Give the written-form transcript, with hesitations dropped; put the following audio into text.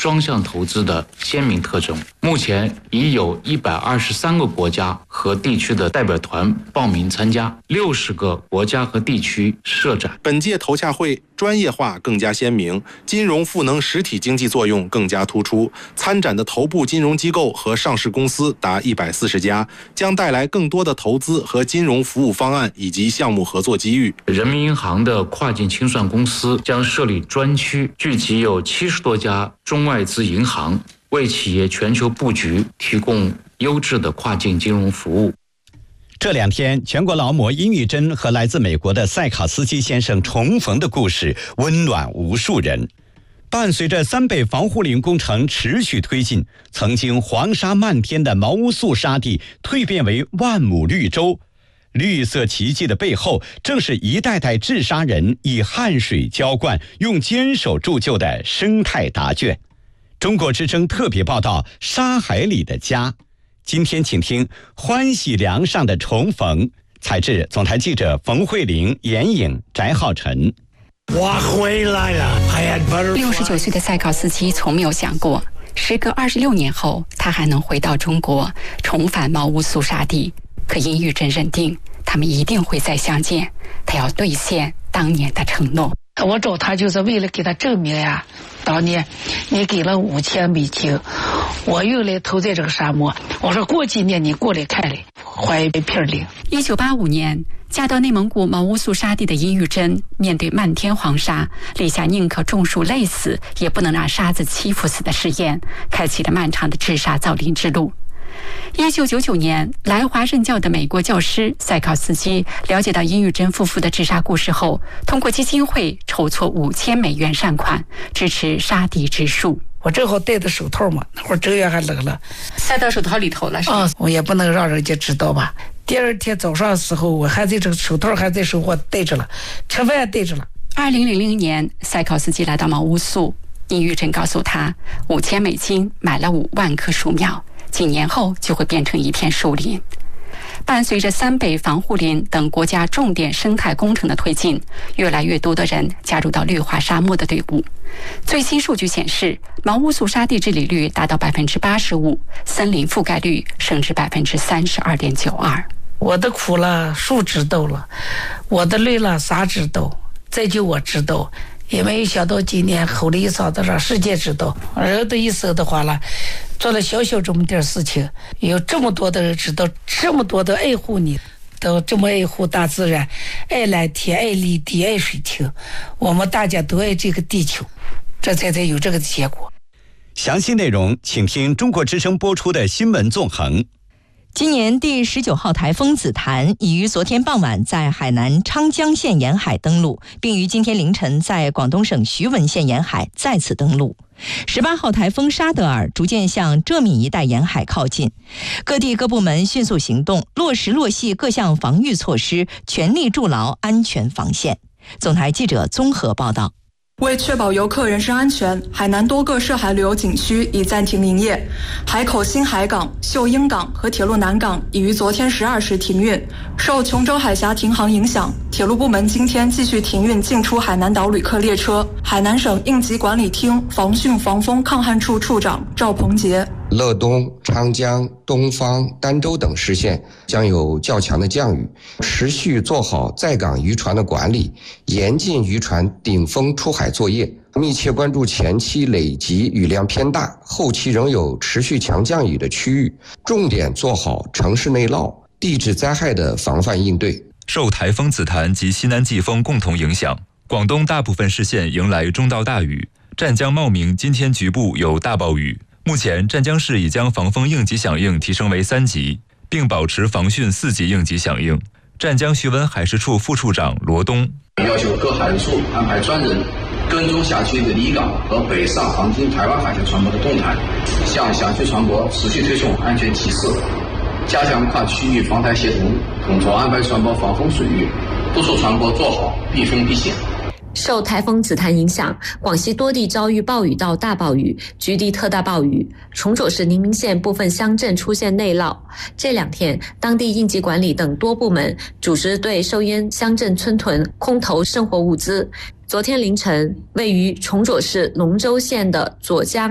双向投资的鲜明特征。目前已有123个国家和地区的代表团报名参加，60个国家和地区设展。 本届投洽会专业化更加鲜明，金融赋能实体经济作用更加突出。参展的头部金融机构和上市公司达140家，将带来更多的投资和金融服务方案以及项目合作机遇。 人民银行的跨境清算公司将设立专区，聚集有70多家中外资银行，为企业全球布局提供优质的跨境金融服务。 这2天，全国劳模殷玉珍和来自美国的塞考斯基先生重逢的故事温暖无数人。伴随着三北防护林工程持续推进，曾经黄沙漫天的茅屋肃沙地蜕变为万亩绿洲。绿色奇迹的背后，正是一代代治沙人以汗水浇灌，用坚守铸就的生态答卷。中国之声特别报道：沙海里的家。今天请听欢喜梁上的重逢，采制总台记者冯慧玲、严颖、翟浩晨。 我回来了。 69岁的塞考斯基从没有想过，时隔26年后，他还能回到中国，重返茅屋肃沙地。可殷玉珍认定，他们一定会再相见，他要兑现当年的承诺。 我找他就是为了给他证明呀，当年你给了5000美金，我又来投在这个沙漠。我说过几年你过来看来，怀一片领。 1985年，嫁到内蒙古茅屋肃沙地的殷玉珍，面对漫天黄沙，立下宁可种树累死，也不能让沙子欺负死的誓言，开启了漫长的治沙造林之路。1999年，来华任教的美国教师塞考斯基了解到殷玉珍夫妇的治沙故事后，通过基金会筹措5000美元善款，支持沙地植树。 我正好戴的手套嘛，那会儿正月还冷了， 塞到手套里头了是吧？ 我也不能让人家知道吧。第二天早上的时候，我还在这个手套还在手我戴着了，吃饭也戴着了。 2000年，塞考斯基来到茅屋肃，殷玉珍告诉他，5000美金买了5万棵树苗，几年后就会变成一片树林。伴随着三北防护林等国家重点生态工程的推进，越来越多的人加入到绿化沙漠的队伍。最新数据显示，茅屋肃沙地治理率达到85%，森林覆盖率升至32.92%。 我的苦了，树知道了；我的累了，啥知道？再就我知道。也没想到今年吼了一嗓子让世界知道，人的一生的话了，做了小小这么点事情，有这么多的人知道，这么多的爱护你，都这么爱护大自然，爱蓝天，爱绿地，爱水清，我们大家都爱这个地球，这才有这个结果。 详细内容请听中国之声播出的新闻纵横。 今年第19号台风紫檀已于昨天傍晚在海南昌江县沿海登陆，并于今天凌晨在广东省徐闻县沿海再次登陆。18号台风沙德尔逐渐向浙闽一带沿海靠近，各地各部门迅速行动，落实落细各项防御措施，全力筑牢安全防线。总台记者综合报道。 为确保游客人身安全，海南多个涉海旅游景区已暂停营业。海口新海港、秀英港和铁路南港已于昨天12时停运。受琼州海峡停航影响，铁路部门今天继续停运进出海南岛旅客列车。海南省应急管理厅防汛防风抗旱处处长赵鹏杰。 乐东、昌江、东方、儋州等市县将有较强的降雨，持续做好在港渔船的管理，严禁渔船顶风出海作业，密切关注前期累积雨量偏大、后期仍有持续强降雨的区域，重点做好城市内涝、地质灾害的防范应对。 受台风紫檀及西南季风共同影响，广东大部分市县迎来中到大雨，湛江、茂名今天局部有大暴雨。目前湛江市已将防风应急响应提升为3级，并保持防汛4级应急响应。湛江徐闻海事处副处长罗东要求各海事处安排专人跟踪辖区的离港和北上航经台湾海峡船舶的动态，向辖区船舶持续推送安全提示，加强跨区域防台协同，统筹安排船舶防风水域，督促船舶做好避风避险。 受台风紫檀影响，广西多地遭遇暴雨到大暴雨，局地特大暴雨。崇左市宁明县部分乡镇出现内涝。这2天，当地应急管理等多部门组织对受淹乡镇村屯空投生活物资。昨天凌晨，位于崇左市龙州县的左江